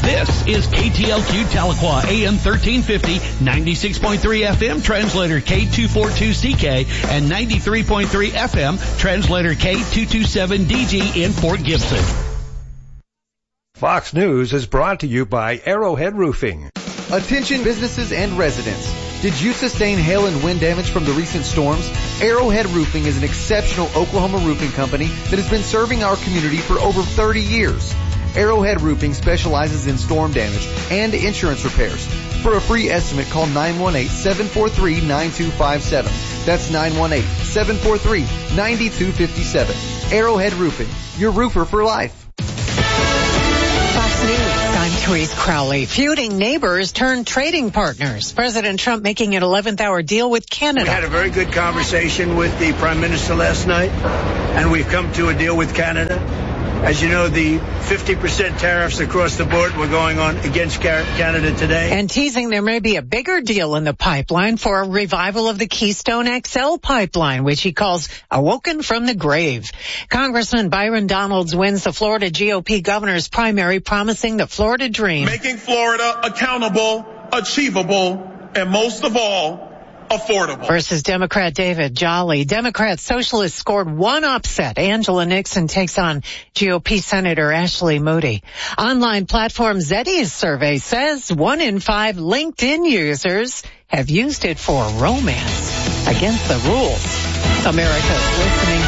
This is KTLQ Tahlequah, AM 1350, 96.3 FM, translator K242CK, and 93.3 FM, translator K227DG in Fort Gibson. Fox News is brought to you by Arrowhead Roofing. Attention businesses and residents. Did you sustain hail and wind damage from the recent storms? Arrowhead Roofing is an exceptional Oklahoma roofing company that has been serving our community for over 30 years. Arrowhead Roofing specializes in storm damage and insurance repairs. For a free estimate, call 918-743-9257. That's 918-743-9257. Arrowhead Roofing, your roofer for life. Fox News, I'm Therese Crowley. Feuding neighbors turn trading partners. President Trump making an 11th hour deal with Canada. We had a very good conversation with the Prime Minister last night, and we've come to a deal with Canada. As you know, the 50% tariffs across the board were going on against Canada today. And teasing there may be a bigger deal in the pipeline for a revival of the Keystone XL pipeline, which he calls awoken from the grave. Congressman Byron Donalds wins the Florida GOP governor's primary, promising the Florida dream. Making Florida accountable, achievable, and most of all, affordable. Versus Democrat David Jolly. Democrat Socialists scored one upset. Angela Nixon takes on GOP Senator Ashley Moody. Online platform Zeddy's survey says 1 in 5 LinkedIn users have used it for romance. Against the rules. America's listening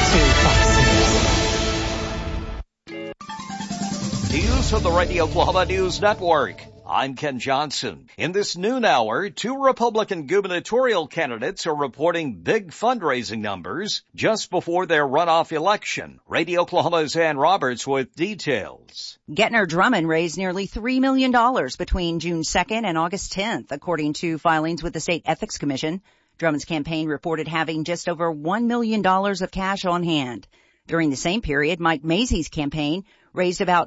to Fox News. News from the Radio Oklahoma News Network. I'm Ken Johnson. In this noon hour, 2 Republican gubernatorial candidates are reporting big fundraising numbers just before their runoff election. Radio Oklahoma's Ann Roberts with details. Gettner Drummond raised nearly $3 million between June 2nd and August 10th, according to filings with the State Ethics Commission. Drummond's campaign reported having just over $1 million of cash on hand. During the same period, Mike Mazzei's campaign raised about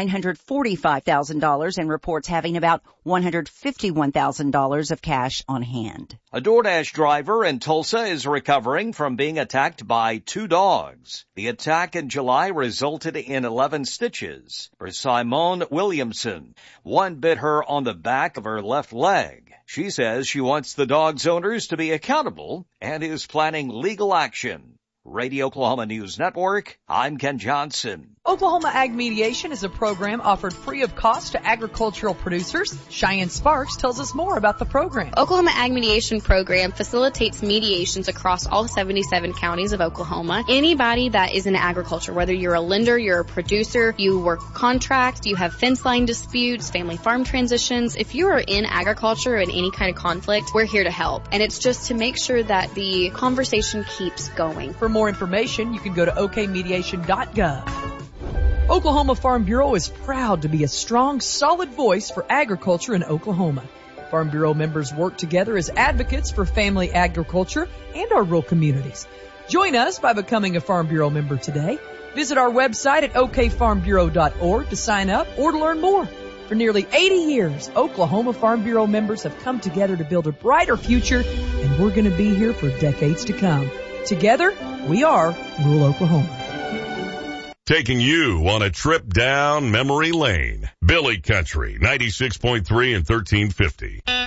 $945,000 and reports having about $151,000 of cash on hand. A DoorDash driver in Tulsa is recovering from being attacked by 2 dogs. The attack in July resulted in 11 stitches for Simone Williamson. One bit her on the back of her left leg. She says she wants the dog's owners to be accountable and is planning legal action. Radio Oklahoma News Network, I'm Ken Johnson. Oklahoma Ag Mediation is a program offered free of cost to agricultural producers. Cheyenne Sparks tells us more about the program. Oklahoma Ag Mediation program facilitates mediations across all 77 counties of Oklahoma. Anybody that is in agriculture, whether you're a lender, you're a producer, you work contracts, you have fence line disputes, family farm transitions, if you are in agriculture in any kind of conflict, we're here to help. And it's just to make sure that the conversation keeps going. For more information, you can go to okmediation.gov. Oklahoma Farm Bureau is proud to be a strong, solid voice for agriculture in Oklahoma. Farm Bureau members work together as advocates for family agriculture and our rural communities. Join us by becoming a Farm Bureau member today. Visit our website at okfarmbureau.org to sign up or to learn more. For nearly 80 years, Oklahoma Farm Bureau members have come together to build a brighter future, and we're going to be here for decades to come. Together, we are Rural Oklahoma. Taking you on a trip down memory lane. Billy Country, 96.3 and 1350.